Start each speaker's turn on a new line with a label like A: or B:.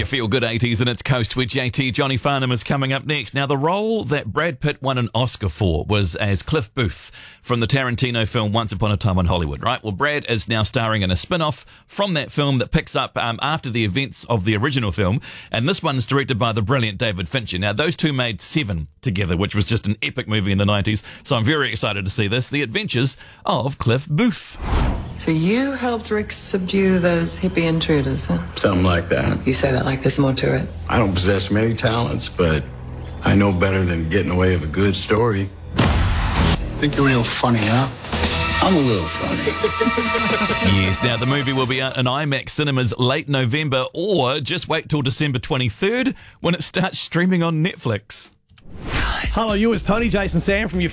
A: feel-good 80s and its coast with JT. Johnny Farnham is coming up next. Now, the role that Brad Pitt won an Oscar for was as Cliff Booth from the Tarantino film Once Upon a Time in Hollywood, right? Well, Brad is now starring in a spin-off from that film that picks up after the events of the original film, and this one is directed by the brilliant David Fincher. Now, those two made Seven together, which was just an epic movie in the 90s, so I'm very excited to see this, The Adventures of Cliff Booth.
B: So you helped Rick subdue those hippie intruders, huh?
C: Something like that.
B: You say that like there's more to it.
C: I don't possess many talents, but I know better than getting away with a good story.
D: Think you're real funny, huh?
C: I'm a little funny.
A: Yes, now the movie will be out in IMAX cinemas late November, or just wait till December 23rd when it starts streaming on Netflix.
E: Hello, you. It's Tony Jason Sam from your